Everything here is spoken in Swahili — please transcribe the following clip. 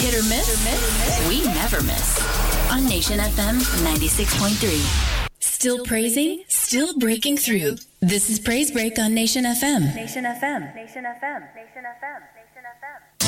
Hit or miss? We never miss. On Nation FM 96.3. Still praising, still breaking through. This is Praise Break on Nation FM. Nation FM. Nation FM. Nation FM. Nation FM.